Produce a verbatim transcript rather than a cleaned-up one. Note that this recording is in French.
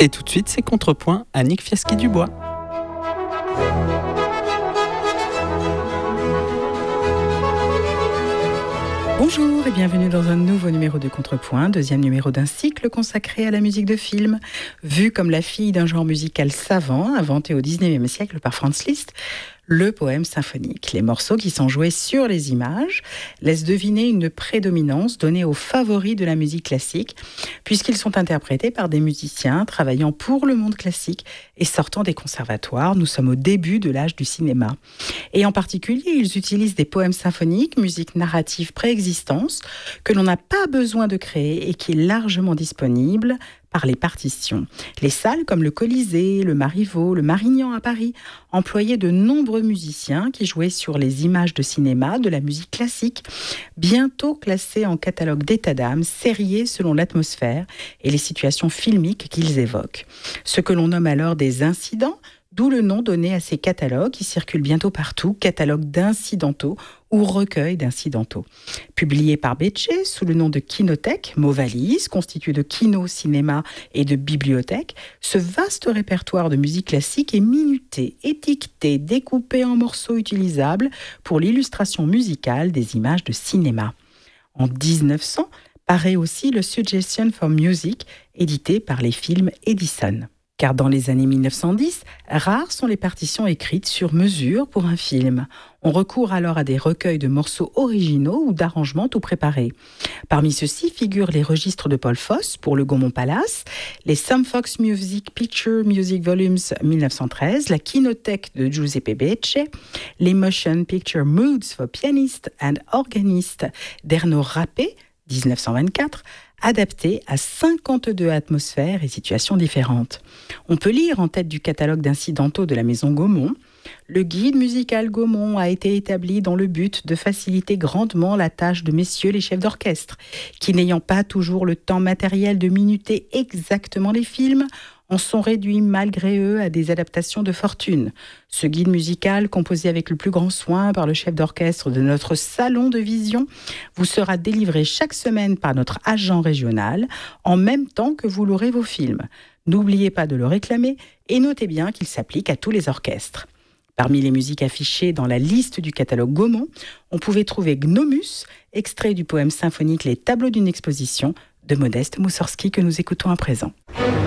Et tout de suite, c'est Contrepoint, Annick Fiaschi-Dubois. Bonjour et bienvenue dans un nouveau numéro de Contrepoint, deuxième numéro d'un cycle consacré à la musique de film. Vue comme la fille d'un genre musical savant, inventé au dix-neuvième siècle par Franz Liszt, le poème symphonique. Les morceaux qui sont joués sur les images laissent deviner une prédominance donnée aux favoris de la musique classique, puisqu'ils sont interprétés par des musiciens travaillant pour le monde classique et sortant des conservatoires. Nous sommes au début de l'âge du cinéma. Et en particulier, ils utilisent des poèmes symphoniques, musique narrative préexistence, que l'on n'a pas besoin de créer et qui est largement disponible par les partitions. Les salles comme le Colisée, le Marivaux, le Marignan à Paris employaient de nombreux musiciens qui jouaient sur les images de cinéma de la musique classique, bientôt classées en catalogue d'état d'âme, sériés selon l'atmosphère et les situations filmiques qu'ils évoquent. Ce que l'on nomme alors des incidents, d'où le nom donné à ces catalogues qui circulent bientôt partout, catalogue d'incidentaux ou recueil d'incidentaux. Publié par Becce sous le nom de Kinothèque, mot valise, constitué de kino, cinéma et de bibliothèque, ce vaste répertoire de musique classique est minuté, étiqueté, découpé en morceaux utilisables pour l'illustration musicale des images de cinéma. En dix-neuf cents, paraît aussi le Suggestion for Music, édité par les films Edison. Car dans les années mille neuf cent dix, rares sont les partitions écrites sur mesure pour un film. On recourt alors à des recueils de morceaux originaux ou d'arrangements tout préparés. Parmi ceux-ci figurent les registres de Paul Foss pour le Gaumont Palace, les Some Fox Music Picture Music Volumes mille neuf cent treize, la Kinothèque de Giuseppe Becce, les Motion Picture Moods for Pianist and Organist d'Erno Rappé, dix-neuf cent vingt-quatre, adapté à cinquante-deux atmosphères et situations différentes. On peut lire en tête du catalogue d'incidentaux de la maison Gaumont: le guide musical Gaumont a été établi dans le but de faciliter grandement la tâche de messieurs les chefs d'orchestre, qui n'ayant pas toujours le temps matériel de minuter exactement les films, en sont réduits malgré eux à des adaptations de fortune. Ce guide musical, composé avec le plus grand soin par le chef d'orchestre de notre salon de vision, vous sera délivré chaque semaine par notre agent régional, en même temps que vous l'aurez vos films. N'oubliez pas de le réclamer et notez bien qu'il s'applique à tous les orchestres. Parmi les musiques affichées dans la liste du catalogue Gaumont, on pouvait trouver Gnomus, extrait du poème symphonique Les tableaux d'une exposition de Modeste Moussorski que nous écoutons à présent.